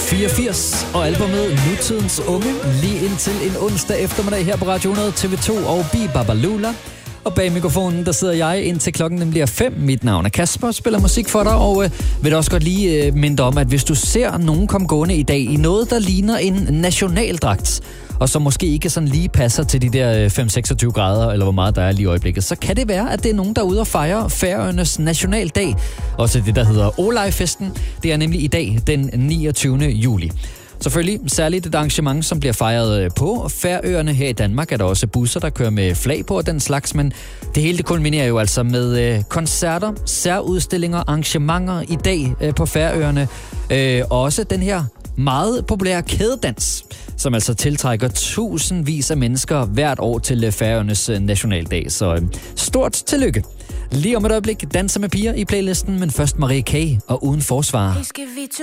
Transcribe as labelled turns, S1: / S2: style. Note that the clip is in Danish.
S1: 84 og albumet Nutidens Unge, lige indtil en onsdag eftermiddag her på Radio 100, TV2 og Bibabalula. Og bag mikrofonen, der sidder jeg indtil klokken nemlig bliver 5. Mit navn er Kasper, spiller musik for dig, og vil også godt lige minde om, at hvis du ser nogen komme gående i dag i noget, der ligner en nationaldragt, og som måske ikke sådan lige passer til de der 5-26 grader, eller hvor meget der er lige i øjeblikket, så kan det være, at det er nogen, der er ude og fejre Færøernes nationaldag. Også det, der hedder Olajfesten. Det er nemlig i dag, den 29. juli. Selvfølgelig særligt et arrangement, som bliver fejret på Færøerne. Her i Danmark er der også busser, der kører med flag på og den slags, men det hele det kulminerer jo altså med koncerter, særudstillinger, arrangementer i dag på Færøerne. Og også den her meget populære kædedans, som altså tiltrækker tusindvis af mennesker hvert år til Færøernes nationaldag. Så stort tillykke. Lige om et øjeblik danser med piger i playlisten, men først Marie K. og Uden Forsvar.